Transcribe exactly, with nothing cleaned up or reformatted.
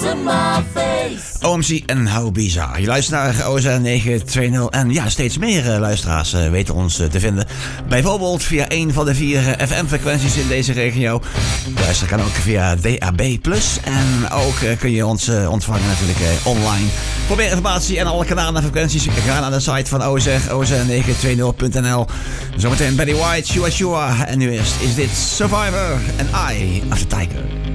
O M C en How Bizarre. Je luistert naar O Z negen twintig en ja, steeds meer uh, luisteraars uh, weten ons uh, te vinden. Bijvoorbeeld via een van de vier uh, F M-frequenties in deze regio. Luisteren kan ook via D A B plus. En ook uh, kun je ons uh, ontvangen natuurlijk uh, online. Voor meer informatie en alle kanalen en frequenties ga naar de site van O Z, O Z negen twintig punt n l. Zometeen Betty White, Shua Shua. En nu eerst is dit Survivor en Eye of the Tiger.